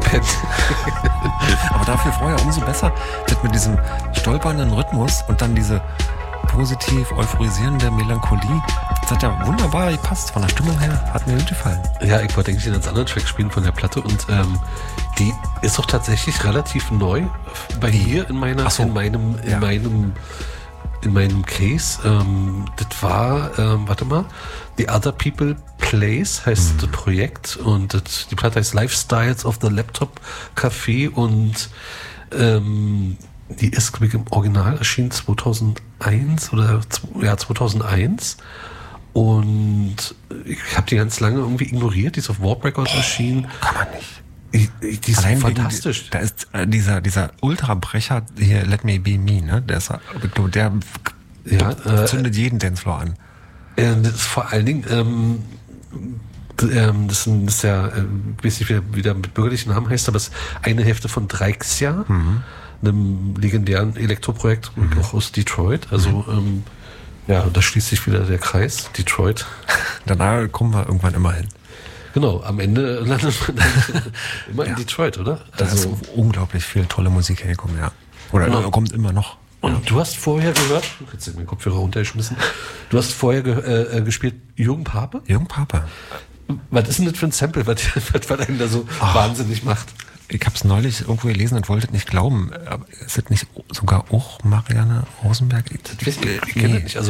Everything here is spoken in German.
eingepennt. Aber dafür vorher umso besser, mit diesem stolpernden Rhythmus und dann diese positiv euphorisierende Melancholie. Das hat ja wunderbar gepasst. Von der Stimmung her hat mir gut gefallen. Ja, ich wollte eigentlich einen ganz anderen Track spielen von der Platte und die ist auch tatsächlich relativ neu bei hier in meiner, in meinem Case. Das war, warte mal, The Other People Place heißt das Projekt und die Platte heißt Lifestyles of the Laptop Café und die ist, glaube ich, im Original erschienen 2001 oder 2001 und ich habe die ganz lange irgendwie ignoriert, die ist auf Warp Records erschienen. Kann man nicht. Die ist Allein fantastisch. Da ist dieser Ultrabrecher hier, Let Me Be Me, ne? Der zündet jeden Dancefloor an. Das ist vor allen Dingen, das ist ja, ich weiß nicht, wie der mit bürgerlichen Namen heißt, aber es ist eine Hälfte von Dreixia, einem legendären Elektroprojekt auch aus Detroit. Also, ja, da schließt sich wieder der Kreis, Detroit. Danach kommen wir irgendwann immer hin. Genau, am Ende landet man dann immer in Detroit, oder? Da ist unglaublich viel tolle Musik hergekommen, ja. Oder kommt immer noch. Und du hast vorher gehört, jetzt habe ich meinen Kopfhörer runtergeschmissen, du hast vorher gespielt Jürgen Pape? Jürgen Pape. Was ist denn das für ein Sample, was einen da so wahnsinnig macht? Ich habe es neulich irgendwo gelesen und wollte es nicht glauben. Ist das nicht sogar auch Marianne Rosenberg? Ich kenne das nicht. Also